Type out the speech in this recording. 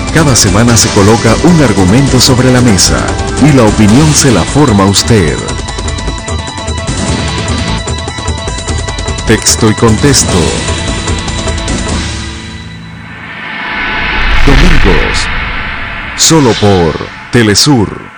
Cada semana se coloca un argumento sobre la mesa y la opinión se la forma usted. Texto y contexto. Domingos, solo por Telesur.